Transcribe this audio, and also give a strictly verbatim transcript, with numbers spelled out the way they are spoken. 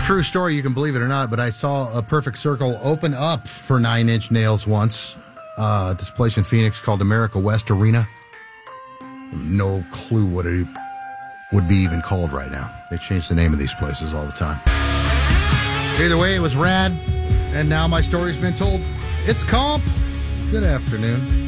True story, you can believe it or not, but I saw a Perfect Circle open up for Nine Inch Nails once. Uh, this place in Phoenix called America West Arena. No clue what it would be even called right now. They change the name of these places all the time. Either way, it was rad, and now my story's been told. It's Comp. Good afternoon.